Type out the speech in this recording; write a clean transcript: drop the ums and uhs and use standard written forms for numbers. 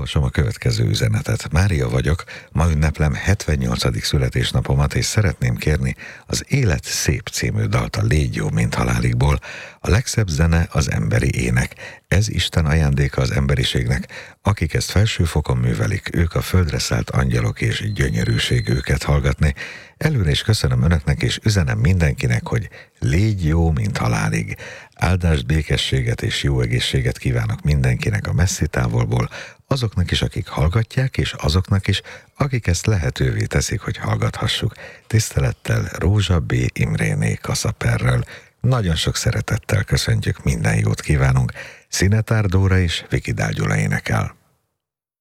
Felolvasom a következő üzenetet. Mária vagyok, ma ünneplem 78. születésnapomat, és szeretném kérni az Élet szép című dalt a Légy jó, mint haláligból. A legszebb zene az emberi ének. Ez Isten ajándéka az emberiségnek, akik ezt felső fokon művelik, ők a földre szállt angyalok, és gyönyörűség őket hallgatni. Előre is köszönöm önöknek, és üzenem mindenkinek, hogy légy jó, mint halálig. Áldást, békességet és jó egészséget kívánok mindenkinek a messzi távolból, azoknak is, akik hallgatják, és azoknak is, akik ezt lehetővé teszik, hogy hallgathassuk. Tisztelettel Rózsa B. Imréné Kaszaperről. Nagyon sok szeretettel köszöntjük, minden jót kívánunk. Szinetár Dóra és Vikidál Gyula énekel.